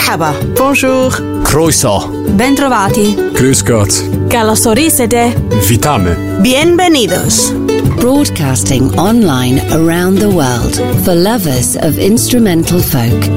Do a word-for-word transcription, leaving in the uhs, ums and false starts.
Merhaba. Bonjour. Croeso. Bentrovati. Grüß Gott. Καλωσορίσετε. Witamy. Bienvenidos. Broadcasting online around the world for lovers of instrumental folk.